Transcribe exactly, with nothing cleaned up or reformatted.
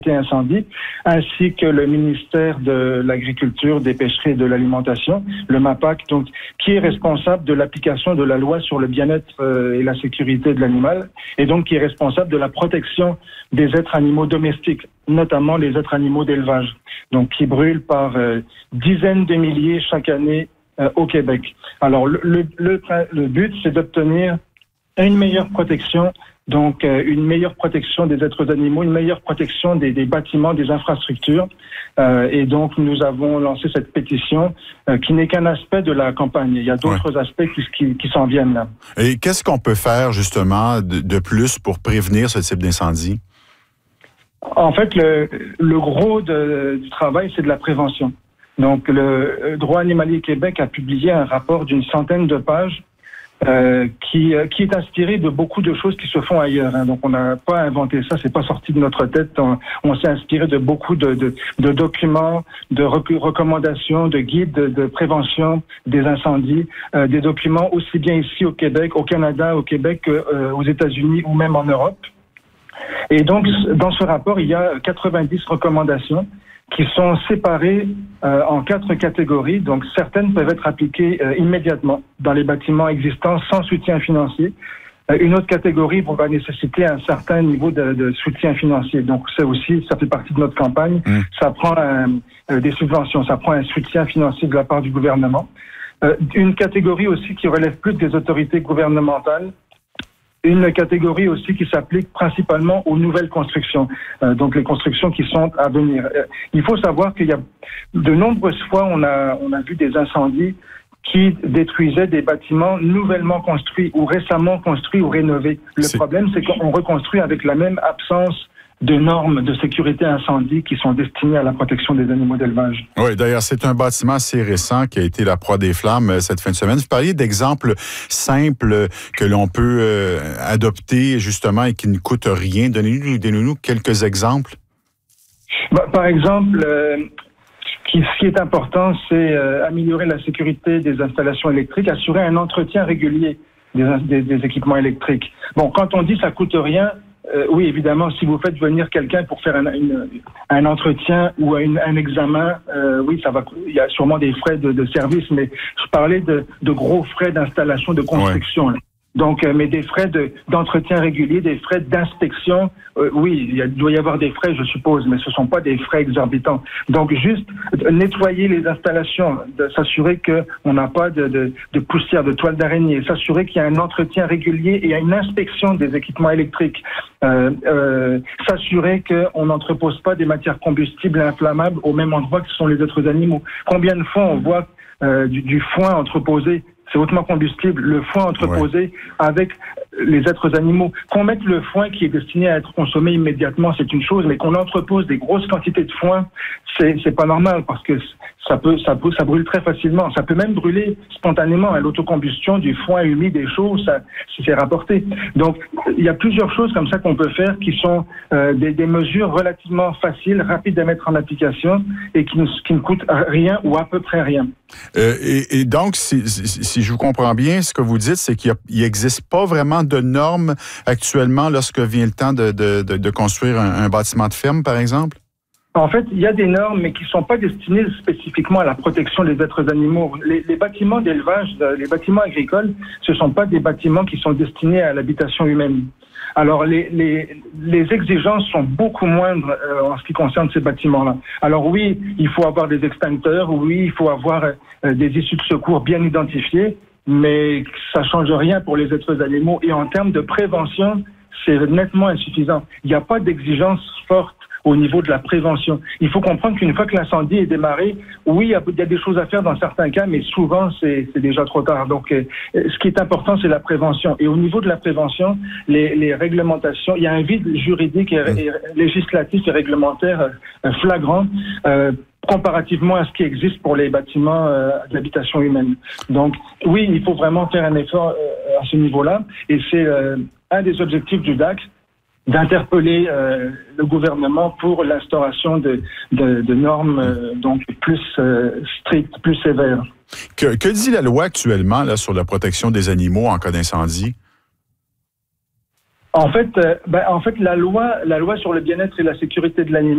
incendie, ainsi que le ministère de l'Agriculture, des Pêcheries et de l'Alimentation, le MAPAC, donc, qui est responsable de l'application de la loi sur le bien-être euh, et la sécurité de l'animal, et donc qui est responsable de la protection des êtres animaux domestiques, notamment les êtres animaux d'élevage, donc qui brûlent par euh, dizaines de milliers chaque année euh, au Québec. Alors, le, le, le, le but, c'est d'obtenir une meilleure protection, donc euh, une meilleure protection des êtres animaux, une meilleure protection des, des bâtiments, des infrastructures. Euh, et donc, nous avons lancé cette pétition euh, qui n'est qu'un aspect de la campagne. Il y a d'autres ouais. aspects qui, qui, qui s'en viennent là. Et qu'est-ce qu'on peut faire justement de, de plus pour prévenir ce type d'incendie? En fait, le, le gros de, du travail, c'est de la prévention. Donc, le Droit animalier Québec a publié un rapport d'une centaine de pages Euh, qui, euh, qui est inspiré de beaucoup de choses qui se font ailleurs. Hein. Donc, on n'a pas inventé ça, c'est pas sorti de notre tête. On, on s'est inspiré de beaucoup de, de, de documents, de rec- recommandations, de guides de, de prévention des incendies, euh, des documents aussi bien ici au Québec, au Canada, au Québec, euh, aux États-Unis ou même en Europe. Et donc, dans ce rapport, il y a quatre-vingt-dix recommandations qui sont séparées euh, en quatre catégories. Donc, certaines peuvent être appliquées euh, immédiatement dans les bâtiments existants sans soutien financier. Euh, une autre catégorie va nécessiter un certain niveau de, de soutien financier. Donc, ça aussi, ça fait partie de notre campagne. Mmh. Ça prend euh, euh, des subventions, ça prend un soutien financier de la part du gouvernement. Euh, une catégorie aussi qui relève plus des autorités gouvernementales. Une catégorie aussi qui s'applique principalement aux nouvelles constructions, euh, donc les constructions qui sont à venir. Euh, il faut savoir qu'il y a de nombreuses fois, on a, on a vu des incendies qui détruisaient des bâtiments nouvellement construits ou récemment construits ou rénovés. Le c'est... problème, c'est qu'on reconstruit avec la même absence de normes de sécurité incendie qui sont destinées à la protection des animaux d'élevage. Oui, d'ailleurs, c'est un bâtiment assez récent qui a été la proie des flammes cette fin de semaine. Vous parliez d'exemples simples que l'on peut euh, adopter justement et qui ne coûtent rien. Donnez-nous, donnez-nous quelques exemples. Bah, par exemple, euh, qui, ce qui est important, c'est euh, améliorer la sécurité des installations électriques, assurer un entretien régulier des, des, des équipements électriques. Bon, quand on dit ça coûte rien, Euh, oui, évidemment, si vous faites venir quelqu'un pour faire un, une, un entretien ou un, un examen, euh, oui, ça va. Il y a sûrement des frais de, de service, mais je parlais de, de gros frais d'installation, de construction. Ouais. Donc, euh, mais des frais de, d'entretien régulier, des frais d'inspection, euh, oui, il, y a, il doit y avoir des frais, je suppose, mais ce ne sont pas des frais exorbitants. Donc, juste nettoyer les installations, de s'assurer qu'on n'a pas de, de, de poussière, de toile d'araignée, s'assurer qu'il y a un entretien régulier et une inspection des équipements électriques, euh, euh, s'assurer qu'on n'entrepose pas des matières combustibles inflammables au même endroit que sont les autres animaux. Combien de fois on voit euh, du, du foin entreposé? C'est hautement combustible, le foin entreposé ouais. avec les êtres animaux. Qu'on mette le foin qui est destiné à être consommé immédiatement, c'est une chose, mais qu'on entrepose des grosses quantités de foin, c'est, c'est pas normal parce que ça peut, ça peut, ça brûle très facilement. Ça peut même brûler spontanément. L'autocombustion du foin humide et chaud, ça, c'est rapporté. Donc, il y a plusieurs choses comme ça qu'on peut faire qui sont euh, des, des mesures relativement faciles, rapides à mettre en application et qui ne, qui ne coûtent rien ou à peu près rien. Euh, et, et donc, si, si, si je vous comprends bien, ce que vous dites, c'est qu'il n'existe pas vraiment de normes actuellement lorsque vient le temps de, de, de, de construire un, un bâtiment de ferme, par exemple? En fait, il y a des normes, mais qui ne sont pas destinées spécifiquement à la protection des êtres animaux. Les, les bâtiments d'élevage, les bâtiments agricoles, ce ne sont pas des bâtiments qui sont destinés à l'habitation humaine. Alors, les, les, les exigences sont beaucoup moindres euh, en ce qui concerne ces bâtiments-là. Alors oui, il faut avoir des extincteurs, oui, il faut avoir euh, des issues de secours bien identifiées, mais ça ne change rien pour les êtres animaux. Et en termes de prévention, c'est nettement insuffisant. Il n'y a pas d'exigence forte au niveau de la prévention. Il faut comprendre qu'une fois que l'incendie est démarré, oui, il y a, il y a des choses à faire dans certains cas, mais souvent, c'est, c'est déjà trop tard. Donc, euh, ce qui est important, c'est la prévention. Et au niveau de la prévention, les, les réglementations, il y a un vide juridique et, et législatif et réglementaire euh, flagrant euh, comparativement à ce qui existe pour les bâtiments euh, d'habitation humaine. Donc, oui, il faut vraiment faire un effort euh, à ce niveau-là. Et c'est euh, un des objectifs du D A C, d'interpeller euh, le gouvernement pour l'instauration de, de, de normes euh, donc plus euh, strictes, plus sévères. Que, que dit la loi actuellement là, sur la protection des animaux en cas d'incendie? En fait, euh, ben, en fait, la loi, la loi sur le bien-être et la sécurité de l'animal